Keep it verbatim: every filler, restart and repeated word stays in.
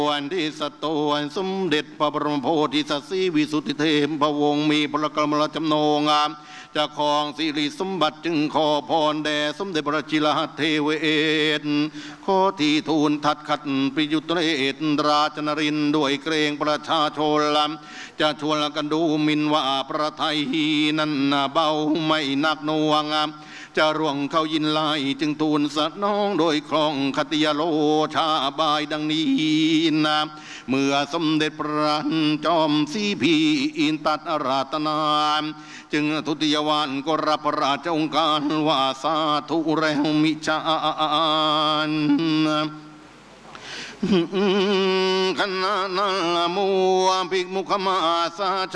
วันที่สตวันสมเด็จพระบรมโพธิสัตว์ศรีวิสุทธิเทพวงศ์มีพระกรมราชจำนงงามจะครองสิริสมบัติจึงขอพรแด่สมเด็จพระจิรเทเวศขอที่ทูลทัดขัดปิยุตเรศราชนรินด้วยเกรงประชาชนจะชวนกันดูมินว่าประไทยนั้นเบาไม่นักหน่วงจะร่วงเข้ายินไลจึงทูลสนองโดยคลองคติยโลชาบายดังนี้นะเมื่อสมเด็จพระจอมศรีพีอินตัดอาราธนาจึงทุติยวันก็รับพระราชองค์การว่าสาธุแล้วมิจานขณะนั้นมัวภิกมุขมาสา